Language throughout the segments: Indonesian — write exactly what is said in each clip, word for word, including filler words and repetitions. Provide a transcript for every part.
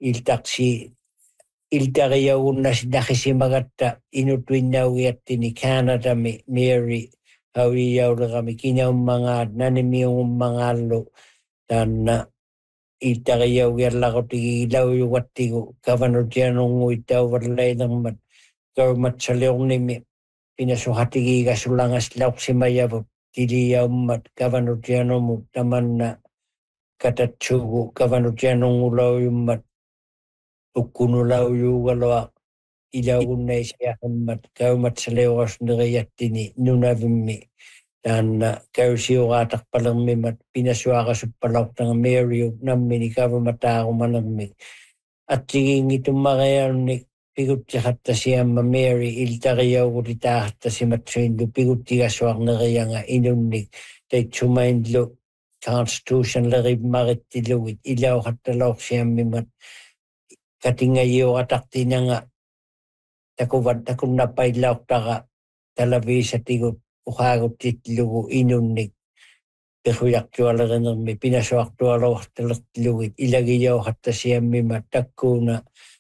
iltaksi iltariagunnas nahisimagatta inutuinnaugiattini Canadami Mary hauiaulegami kinaummangaat nanimiungummangallu tanna iltariaugiallaqutigi ilauyugattigu Governor Janungui tauvarlainermat kaumatsaliornimi pinasuhatigiga sulangas lauksimayavut tiliyaummat Governor Janumu tamanna katatsugu Governor Janungulauyummat ukkunulauyugaloa ilaugunnaisiahammat kaumatsaliorasneriyattini nunavimmi taanna kausiugaataqpalermimat pinasuaqasuppalaortanga Maryu nammini kavamataaqummanermi attigiingitummaqiarni piguttiqattasiamma Mary iltariaugutitaahattasimatsuinlu piguttigasuarnerianga inunnik taitsumainlu constitutionleripmarittilugit ilauqattalaorsiammimat katingayiuqataqtinanga takuvat takunnapaillaortaqa talaviisatigut uqaagutitlugu inunnik peruyartualerinermi pinasuartualoortalertilugit ilagiyauqattasiammimat takkuuna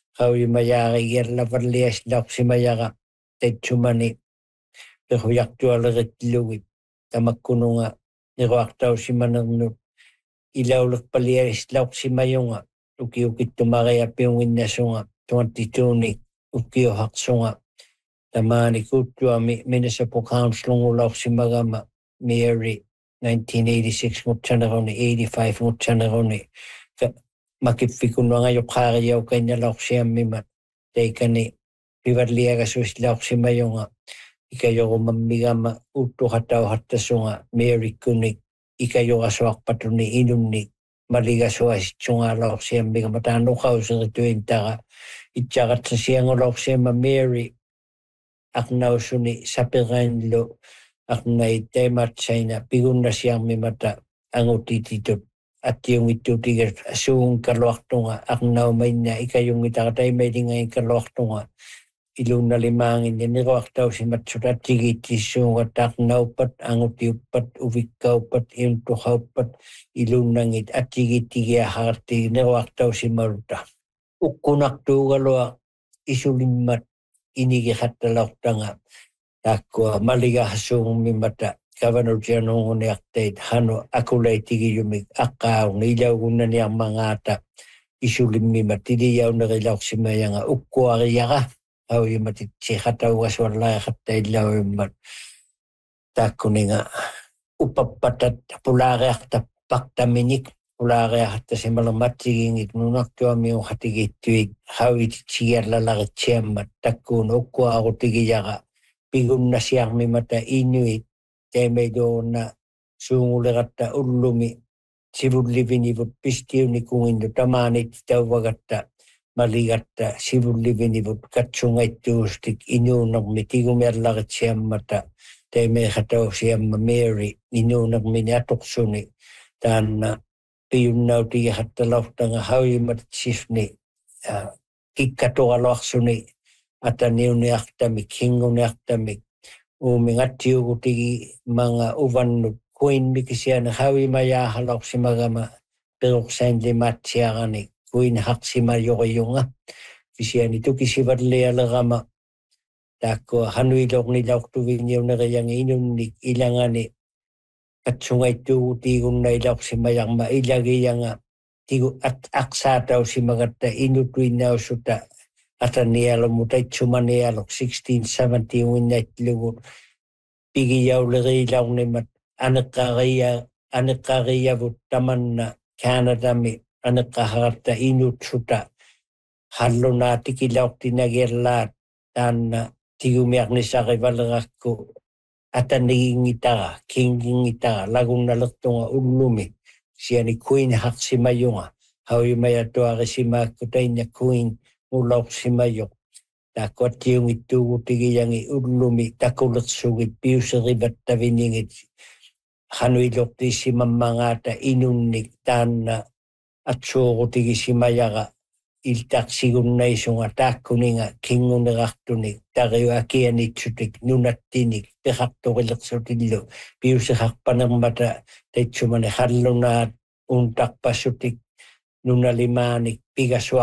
qauimayaarigiallavarliaslauqsimayaqa taitsumani peruyartualerittilugit tamakkununga niruartausimanernut ilaulerpalialislauqsimayunga ukiukittumariapiunginnasunga twenty-two-nik ukiuhaqsunga tamaani kuuttuami municipal councilungulauqsimagama Mary nineteen eighty-six ngutsaneruni eighty-five ngutsaneruni makippikunnuangayoqaariaukainalauqsiammimat taikani pivarliagasuislauqsimayunga ikayorumammigama uuttuqatauhattasunga Mary kunik ikayorasuarpatuni inunnik maligasuasitsungaalaorsiammigama taanuqauserituintaqa itsaaqatsasiangulaorsiamma Mary aqnausuni saperainlu aqnai taimatsaina pigunnasiarmimata angutititut attiungittuutigat asuunkaluartunga aqnaumainna ikayungitaqataimailingainkaluartunga ilunnalimaangin niruartausimatsut attigiittissuungat aqnaupat angutiuppat uvikkauppat iuntuqauppat ilunnangit attigiittigiaharti niruartausimaruta ukkunartuugalua isulimmat inigiqattalaortanga taakkua maligahasuummimata Governor Janunguniartait hanu akuleitigiyumik aqqaaunga ilaugunnaniarmangaata isulimmimat tiliyaunerilaorsimayanga ukkuariaqa auimatitsikataugaswallaiqattaillauimmat taakkuninga upappatat pulaariartappaqtaminik pulaariartasimalamatsigingit nunartuamiuqatigittuit hauititsigiallalaritsiammat takkuun ukkuarutigiyaqa pigunnasiarmimata inuit taimailuunna suunguleqatta ullumi sivullivinivut pistiunikunginnu tamaanit tauvagatta maligatta sivullivinivut katsungaittuustik inuunermi tigumiallaritsiammata taimeeqatausiamma Mary inuunermini atoqsuni taanna piyunnautigiqattalaortanga hauimatitsifni kikkatuqaluarsuni ataniuniartamik hinguniartamik uumingattiugutigi manga uvannut kuin mikisiana hauimayaahalaorsimagama peruqsainlimaatsiarani kuin haqsimayoriyunga kisiani tukisivarlialerama taakkua hanuilornilaortuviniunerianga inunnik ilangani katsungaittuugutiigunnailaorsimayarma ilagiyanga tigu at aqsaatausimagatta inutuinnaussuta atanialomu taitsumanialok sixteen seventy unnaitlugu pigiyaulerilaornimat aneqqaria aneqqariavut tamanna Canadami aneqqaharatta inutsuta hallunaatikilaortinagiallaat taanna tigumiarnisarivaleraqku atanigiingitara kingingitara lagunnalertunga ullumi siani kuin haqsimayunga hauimayatuarisimaakku tainna kuin ulaorsimayoq taakkuattiungittuugutigiyangi ullumi takulersugit piuserivattaviningit hanuilortiissimammangaata inunnik taanna atsuurutigisimayaqa iltaqsigunnaissunga taakkuninga kingunerartunik tariuakianitsutik nunattinik peqartorilersutillu piuseqarpanermata taitsumani hallunaat untaqpassutik nunalimaanik pigasua